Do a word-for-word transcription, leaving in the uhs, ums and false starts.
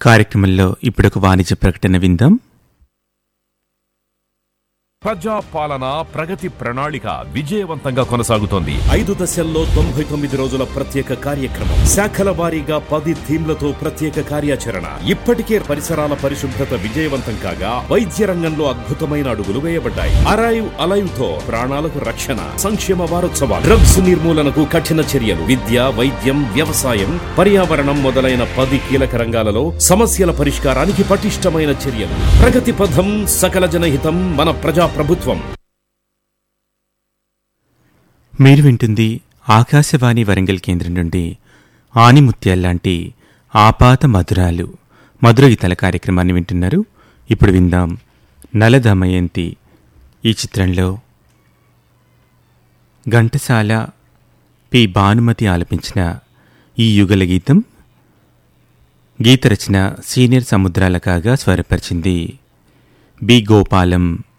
కార్యక్రమంలో ఇప్పుడొక వాణిజ్య ప్రకటన విందాం. ప్రజా పాలన ప్రగతి ప్రణాళిక విజయవంతంగా కొనసాగుతోంది. ఐదు దశల్లో తొంభై తొమ్మిది రోజుల ప్రత్యేక కార్యక్రమం, శాఖల వారీగా పది థీమ్లతో ప్రత్యేక కార్యాచరణ. ఇప్పటికే పరిసరాల పరిశుభ్రత విజయవంతం కాగా వైద్య రంగంలో అద్భుతమైన అడుగులు వేయబడ్డాయి. అరైవ్ అలైవ్ తో ప్రాణాలకు రక్షణ. సంక్షేమ వారోత్సవాలు, డ్రగ్స్ నిర్మూలనకు కఠిన చర్యలు, విద్య, వైద్యం, వ్యవసాయం, పర్యావరణం మొదలైన పది కీలక రంగాలలో సమస్యల పరిష్కారానికి పటిష్టమైన చర్యలు. ప్రగతి పథం, సకల జనహితం, మన ప్రజా ప్రభుత్వం. మీరు వింటుంది ఆకాశవాణి వరంగల్ కేంద్రం నుండి ఆనిముత్యాల్లాంటి ఆపాత మధురాలు మధుర గీతాల కార్యక్రమాన్ని వింటున్నారు. ఇప్పుడు విందాం నలదమయంతి. ఈ చిత్రంలో ఘంటసాల పి భానుమతి ఆలపించిన ఈ యుగల గీతం గీత రచన సీనియర్ సముద్రాల కాగా స్వరపరిచింది బి గోపాలం.